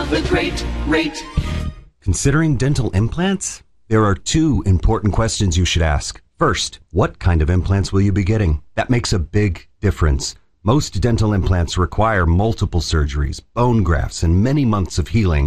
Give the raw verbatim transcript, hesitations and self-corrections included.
have a great rate. Considering dental implants? There are two important questions you should ask. First, what kind of implants will you be getting? That makes a big difference. Most dental implants require multiple surgeries, bone grafts, and many months of healing